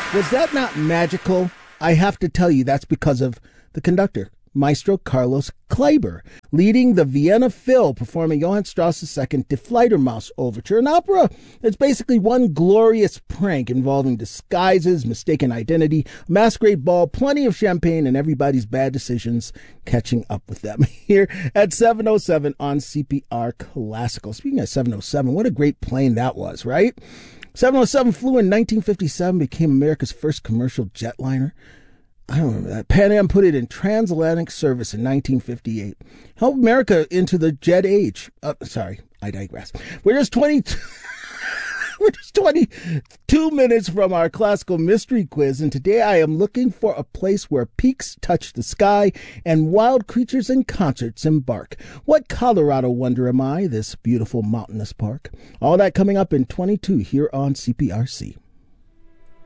Was that not magical? I have to tell you, that's because of the conductor, Maestro Carlos Kleiber, leading the Vienna Phil, performing Johann Strauss's second Die Fledermaus Overture, an opera that's basically one glorious prank involving disguises, mistaken identity, masquerade ball, plenty of champagne, and everybody's bad decisions catching up with them. Here at 7:07 on CPR Classical. Speaking of 707, what a great plane that was, right? 707 flew in 1957, became America's first commercial jetliner. I don't remember that. Pan Am put it in transatlantic service in 1958. Helped America into the jet age. Sorry, I digress. We're just 22 minutes from our classical mystery quiz, and today I am looking for a place where peaks touch the sky and wild creatures and concerts embark. What Colorado wonder am I, this beautiful mountainous park? All that coming up in 22 here on CPRC.